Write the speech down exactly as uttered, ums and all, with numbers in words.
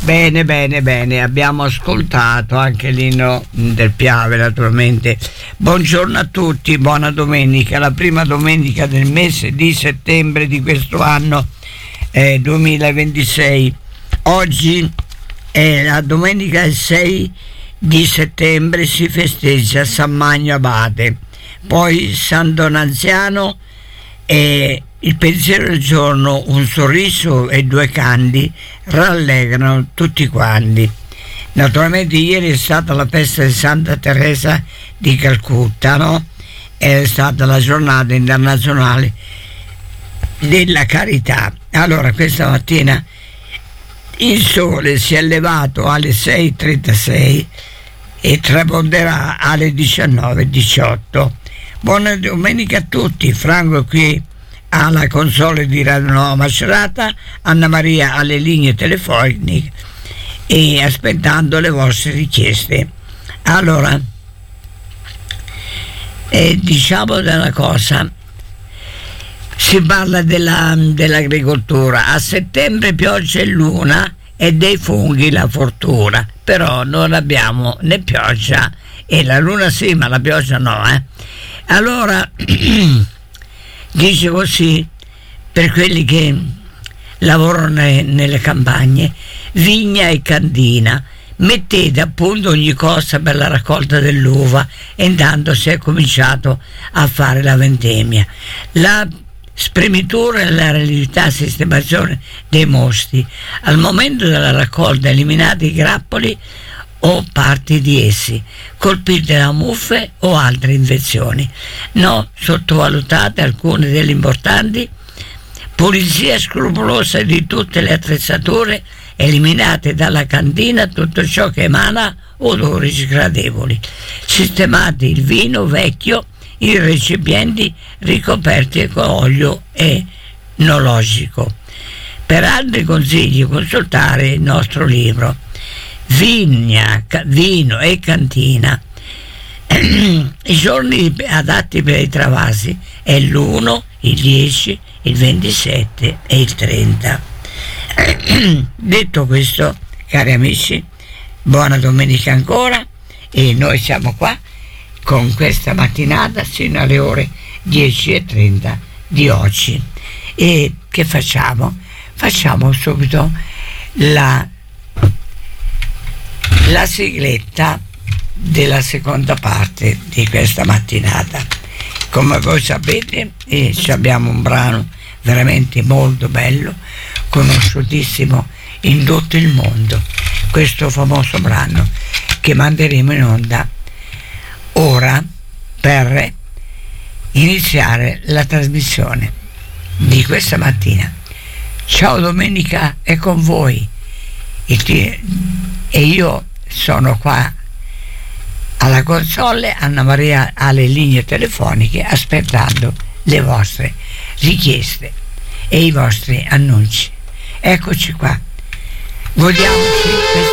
Bene, bene, bene, abbiamo ascoltato anche l'inno del Piave, naturalmente. Buongiorno a tutti, buona domenica, la prima domenica del mese di settembre di questo anno eh, duemilaventisei. Oggi è la domenica sei di settembre, si festeggia San Magno Abate, poi San Donanziano e il pensiero del giorno, un sorriso e due candi rallegrano tutti quanti. Naturalmente ieri è stata la festa di Santa Teresa di Calcutta, no? È stata la giornata internazionale della carità. Allora questa mattina il sole si è levato alle sei e trentasei e tramonterà alle diciannove e diciotto. Buona domenica a tutti, Franco è qui alla console di Radio Nuova Macerata, Anna Maria alle linee telefoniche e aspettando le vostre richieste. Allora, eh, diciamo della cosa, si parla della, dell'agricoltura. A settembre pioggia e luna e dei funghi la fortuna, però non abbiamo né pioggia e la luna sì, ma la pioggia no, eh. Allora dice così, per quelli che lavorano ne, nelle campagne, vigna e cantina, mettete a punto ogni cosa per la raccolta dell'uva e intanto si è cominciato a fare la vendemmia. La spremitura e la realità sistemazione dei mosti. Al momento della raccolta eliminate i grappoli o parti di essi, colpite da muffe o altre infezioni. No, sottovalutate alcune delle importanti. Pulizia scrupolosa di tutte le attrezzature, eliminate dalla cantina tutto ciò che emana odori sgradevoli. Sistemate il vino vecchio in recipienti ricoperti con olio enologico. Per altri consigli consultare il nostro libro Vigna, vino e cantina. I giorni adatti per i travasi è l'uno, il dieci, il ventisette e il trenta. Detto questo, cari amici, buona domenica ancora e noi siamo qua con questa mattinata sino alle ore dieci e trenta di oggi. E che facciamo? Facciamo subito la la sigletta della seconda parte di questa mattinata. Come voi sapete, eh, abbiamo un brano veramente molto bello, conosciutissimo in tutto il mondo, questo famoso brano che manderemo in onda ora per iniziare la trasmissione di questa mattina. Ciao, domenica è con voi e io sono qua alla console, Anna Maria alle linee telefoniche, aspettando le vostre richieste e i vostri annunci. Eccoci qua, godiamoci questa